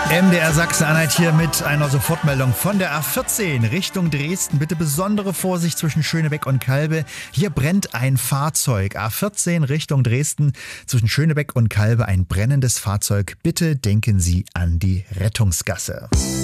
MDR Sachsen-Anhalt hier mit einer Sofortmeldung von der A14 Richtung Dresden. Bitte besondere Vorsicht zwischen Schönebeck und Kalbe. Hier brennt ein Fahrzeug. A14 Richtung Dresden zwischen Schönebeck und Kalbe ein brennendes Fahrzeug. Bitte denken Sie an die Rettungsgasse.